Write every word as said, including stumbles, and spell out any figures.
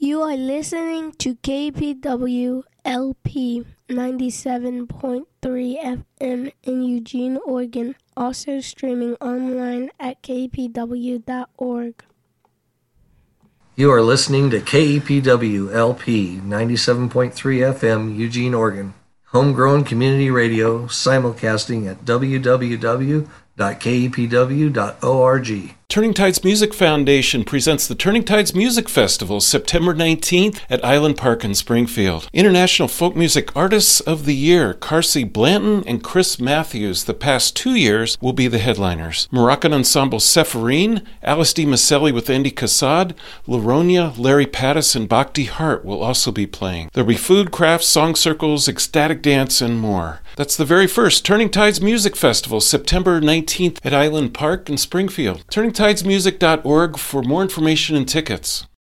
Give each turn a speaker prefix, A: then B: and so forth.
A: You are listening to K P W L P ninety-seven point three F M in Eugene, Oregon, also streaming online at k p w dot org.
B: You are listening to K E P W L P ninety-seven point three F M, Eugene, Oregon. Homegrown community radio, simulcasting at w w w dot k e p w dot org.
C: Turning Tides Music Foundation presents the Turning Tides Music Festival, September nineteenth at Island Park in Springfield. International Folk Music Artists of the Year, Carsey Blanton and Chris Matthews, the past two years, will be the headliners. Moroccan Ensemble Sepharine, Alice D. Maselli with Andy Kassad, Laronia, Larry Pattis, and Bhakti Hart will also be playing. There'll be food, crafts, song circles, ecstatic dance, and more. That's the very first Turning Tides Music Festival, September nineteenth at Island Park in Springfield. turning tides music dot org for more information and tickets.